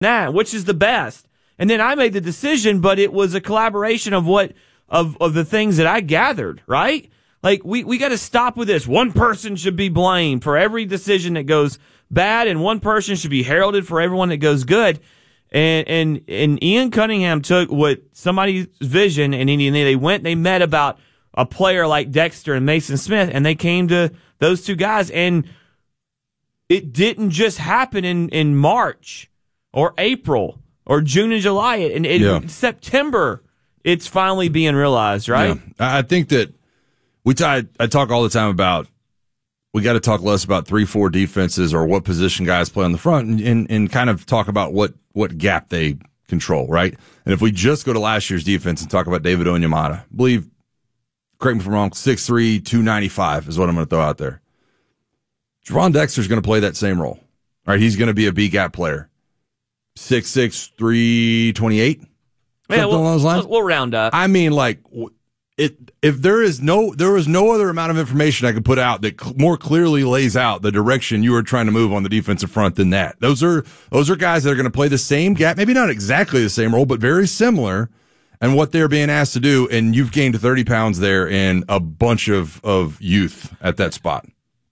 which is the best? And then I made the decision, but it was a collaboration of of the things that I gathered, right? Like, we got to stop with this. One person should be blamed for every decision that goes bad, and one person should be heralded for everyone that goes good. And Ian Cunningham took what somebody's vision, and they met about a player like Dexter and Mason Smith, and they came to those two guys, and it didn't just happen in March or April or June and July. In September, it's finally being realized, right? Yeah. I think that I talk all the time about we got to talk less about 3-4 defenses or what position guys play on the front and kind of talk about what gap they control, right? And if we just go to last year's defense and talk about David Onyemata, I believe, correct me if I'm wrong, 6'3", 295 is what I'm going to throw out there. Javon Dexter's going to play that same role, right? He's going to be a B-gap player. 6'6", 328. Yeah, along those lines. We'll round up. I mean, like, if there was no other amount of information I could put out that more clearly lays out the direction you are trying to move on the defensive front than that. Those are guys that are going to play the same gap, maybe not exactly the same role, but very similar, and what they're being asked to do. And you've gained 30 pounds there and a bunch of youth at that spot.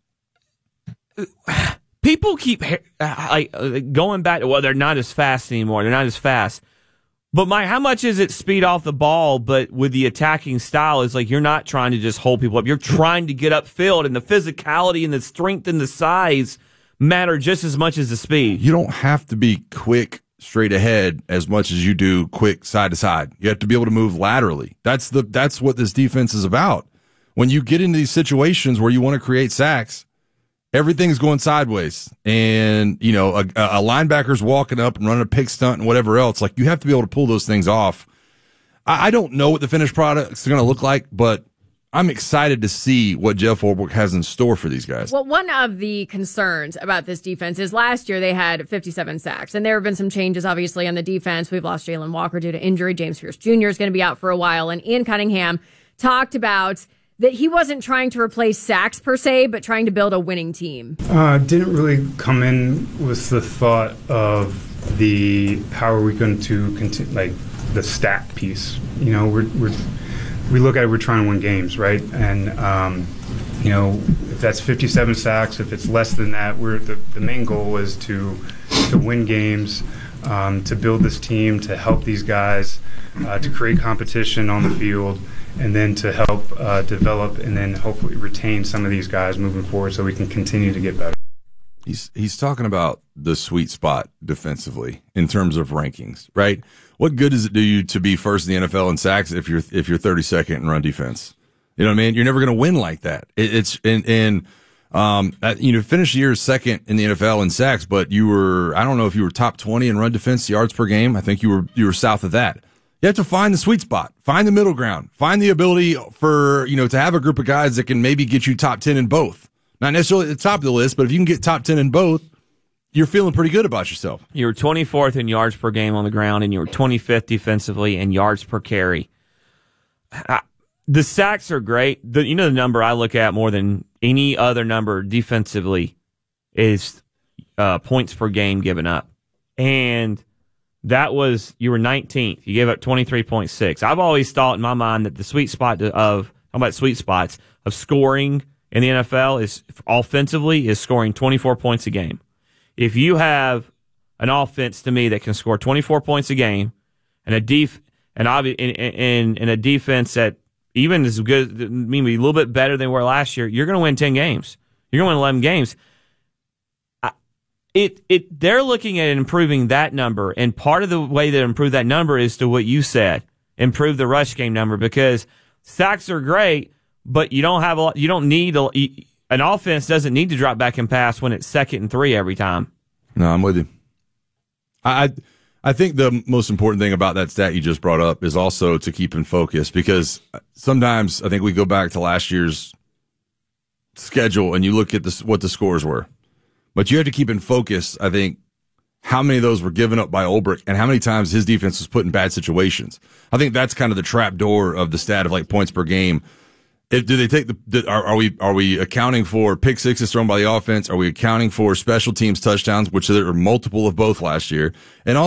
People keep going back. Well, they're not as fast anymore. They're not as fast. But how much is it speed off the ball, but with the attacking style, is like you're not trying to just hold people up. You're trying to get upfield, and the physicality and the strength and the size matter just as much as the speed. You don't have to be quick straight ahead as much as you do quick side to side. You have to be able to move laterally. That's what this defense is about. When you get into these situations where you want to create sacks, everything's going sideways, and a linebacker's walking up and running a pick stunt and whatever else. Like, you have to be able to pull those things off. I don't know what the finished product's going to look like, but I'm excited to see what Jeff Ulbrich has in store for these guys. Well, one of the concerns about this defense is last year they had 57 sacks, and there have been some changes, obviously, on the defense. We've lost Jalen Walker due to injury. James Pierce Jr. is going to be out for a while, and Ian Cunningham talked about that he wasn't trying to replace sacks per se, but trying to build a winning team. Didn't really come in with the thought of how are we going to continue, like the stat piece. We look at it, we're trying to win games, right? And if that's 57 sacks, if it's less than that, the main goal is to win games, to build this team, to help these guys, to create competition on the field, and then to help develop and then hopefully retain some of these guys moving forward so we can continue to get better. He's talking about the sweet spot defensively in terms of rankings, right? What good does it do you to be first in the NFL in sacks if you're 32nd in run defense? You know what I mean? You're never going to win like that. Finish the year second in the NFL in sacks, but I don't know if you were top 20 in run defense yards per game. I think you were south of that. You have to find the sweet spot, find the middle ground, find the ability for, to have a group of guys that can maybe get you top 10 in both. Not necessarily at the top of the list, but if you can get top 10 in both, you're feeling pretty good about yourself. You were 24th in yards per game on the ground, and you were 25th defensively in yards per carry. The sacks are great. The number I look at more than any other number defensively is points per game given up. And you were 19th. You gave up 23.6. I've always thought in my mind that the sweet spot of scoring in the NFL is offensively is scoring 24 points a game. If you have an offense to me that can score 24 points a game and a defense that even is good, maybe a little bit better than we were last year, you're going to win 10 games. You're going to win 11 games. They're looking at improving that number, and part of the way to improve that number is to what you said, improve the rush game number, because sacks are great, but you don't have an offense doesn't need to drop back and pass when it's 2nd and 3 every time. No, I'm with you. I think the most important thing about that stat you just brought up is also to keep in focus, because sometimes I think we go back to last year's schedule and you look at what the scores were. But you have to keep in focus, I think, how many of those were given up by Ulbrich and how many times his defense was put in bad situations. I think that's kind of the trap door of the stat of like points per game. Do they take are we accounting for pick sixes thrown by the offense? Are we accounting for special teams touchdowns, which there are multiple of both last year? And